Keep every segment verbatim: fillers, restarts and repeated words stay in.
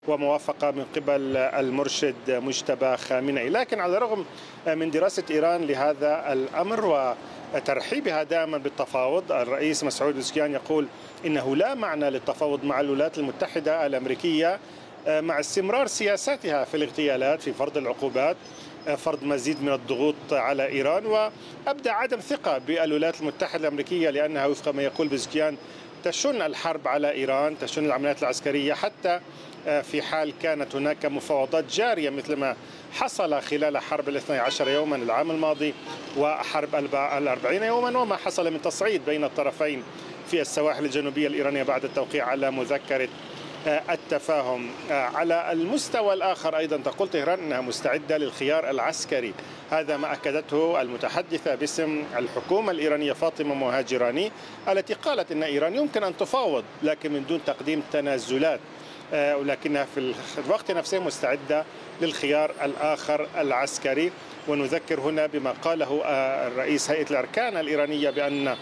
وموافقة من قبل المرشد مجتبى خامنئي. لكن على الرغم من دراسة إيران لهذا الأمر وترحيبها دائما بالتفاوض، الرئيس مسعود بزشكيان يقول إنه لا معنى للتفاوض مع الولايات المتحدة الأمريكية مع استمرار سياساتها في الاغتيالات، في فرض العقوبات، فرض مزيد من الضغوط على إيران، وأبدى عدم ثقة بالولايات المتحدة الأمريكية لأنها وفق ما يقول بزشكيان تشن الحرب على إيران، تشن العمليات العسكرية حتى في حال كانت هناك مفاوضات جارية مثل ما حصل خلال حرب الاثني عشر يوما العام الماضي وحرب الأربعين يوما، وما حصل من تصعيد بين الطرفين في السواحل الجنوبية الإيرانية بعد التوقيع على مذكرة التفاهم. على المستوى الآخر أيضا تقول طهران أنها مستعدة للخيار العسكري، هذا ما أكدته المتحدثة باسم الحكومة الإيرانية فاطمة مهاجراني، التي قالت أن إيران يمكن أن تفاوض لكن من دون تقديم تنازلات، ولكنها في الوقت نفسه مستعدة للخيار الآخر العسكري. ونذكر هنا بما قاله الرئيس هيئة الأركان الإيرانية بأن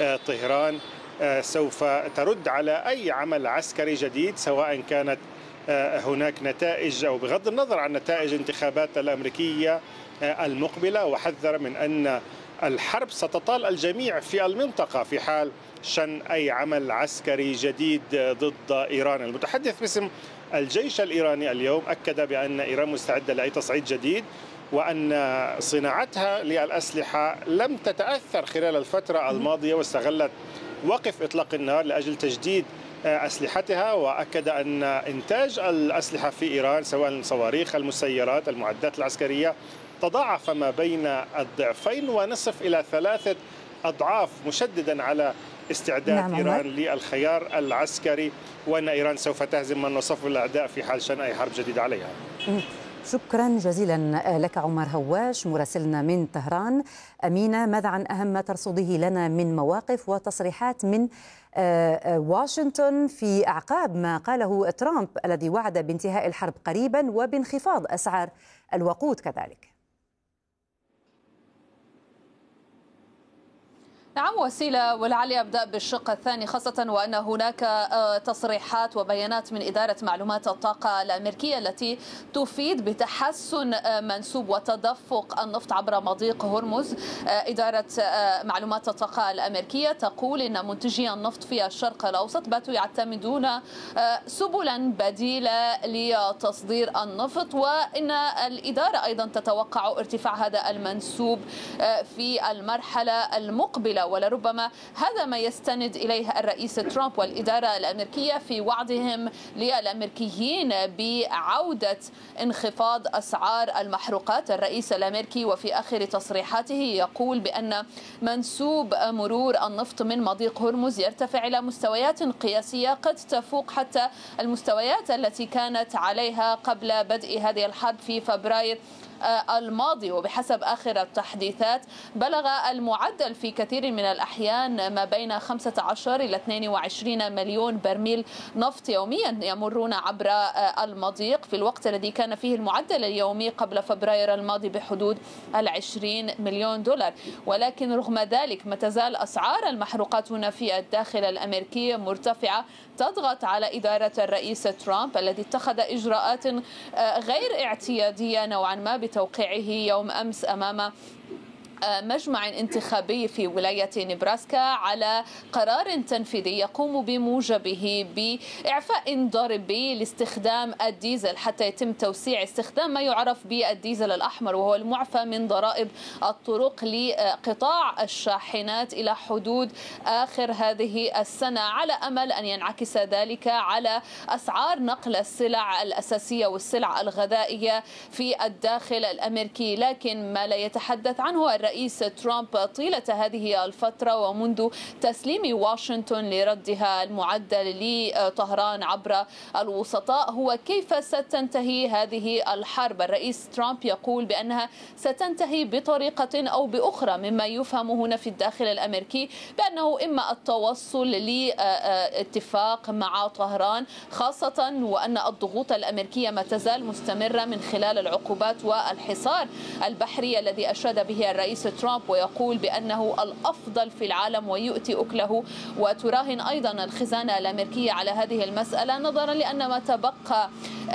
طهران سوف ترد على أي عمل عسكري جديد سواء كانت هناك نتائج أو بغض النظر عن نتائج الانتخابات الأمريكية المقبلة، وحذر من أن الحرب ستطال الجميع في المنطقة في حال شن أي عمل عسكري جديد ضد إيران. المتحدث باسم الجيش الإيراني اليوم أكد بأن إيران مستعدة لأي تصعيد جديد، وأن صناعتها للأسلحة لم تتأثر خلال الفترة الماضية، واستغلت وقف إطلاق النار لأجل تجديد أسلحتها. وأكد أن إنتاج الأسلحة في إيران سواء الصواريخ، المسيرات، المعدات العسكرية تضاعف ما بين الضعفين ونصف إلى ثلاثة أضعاف، مشددا على استعداد نعم إيران للخيار العسكري، وأن إيران سوف تهزم من وصفه الأعداء في حال شن أي حرب جديدة عليها. شكرا جزيلا لك عمر هواش مراسلنا من طهران. أمينة، ماذا عن أهم ما ترصده لنا من مواقف وتصريحات من واشنطن في أعقاب ما قاله ترامب الذي وعد بانتهاء الحرب قريبا وبانخفاض أسعار الوقود كذلك؟ نعم وسيلة، ولعلي أبدأ بالشق الثاني، خاصة وأن هناك تصريحات وبيانات من إدارة معلومات الطاقة الأمريكية التي تفيد بتحسن منسوب وتدفق النفط عبر مضيق هرمز. إدارة معلومات الطاقة الأمريكية تقول إن منتجي النفط في الشرق الأوسط باتوا يعتمدون سبلا بديلة لتصدير النفط، وإن الإدارة أيضا تتوقع ارتفاع هذا المنسوب في المرحلة المقبلة، ولربما هذا ما يستند إليه الرئيس ترامب والإدارة الأمريكية في وعدهم للأمريكيين بعودة انخفاض أسعار المحروقات. الرئيس الأمريكي وفي آخر تصريحاته يقول بأن منسوب مرور النفط من مضيق هرمز يرتفع إلى مستويات قياسية قد تفوق حتى المستويات التي كانت عليها قبل بدء هذه الحرب في فبراير الماضي. وبحسب آخر التحديثات بلغ المعدل في كثير من الأحيان ما بين خمسة عشر إلى اثنين وعشرين مليون برميل نفط يوميا يمرون عبر المضيق، في الوقت الذي كان فيه المعدل اليومي قبل فبراير الماضي بحدود العشرين مليون دولار. ولكن رغم ذلك ما تزال أسعار المحروقات هنا في الداخل الأمريكي مرتفعة، تضغط على إدارة الرئيس ترامب الذي اتخذ إجراءات غير اعتيادية نوعا ما بتوقيعه يوم أمس أمام مجمع انتخابي في ولاية نبراسكا على قرار تنفيذي يقوم بموجبه بإعفاء ضريبي لاستخدام الديزل حتى يتم توسيع استخدام ما يعرف بالديزل الأحمر، وهو المعفى من ضرائب الطرق لقطاع الشاحنات إلى حدود آخر هذه السنة، على أمل أن ينعكس ذلك على أسعار نقل السلع الأساسية والسلع الغذائية في الداخل الأمريكي. لكن ما لا يتحدث عنه الرئيس ترامب طيلة هذه الفترة ومنذ تسليم واشنطن لردها المعدل لطهران عبر الوسطاء هو كيف ستنتهي هذه الحرب. الرئيس ترامب يقول بأنها ستنتهي بطريقة أو بأخرى، مما يفهم هنا في الداخل الأمريكي بأنه إما التوصل لاتفاق مع طهران، خاصة وأن الضغوط الأمريكية ما تزال مستمرة من خلال العقوبات والحصار البحري الذي أشاد به الرئيس ترامب، ويقول بأنه الأفضل في العالم ويؤتي أكله. وتراهن أيضا الخزانة الأمريكية على هذه المسألة نظرا لأن ما تبقى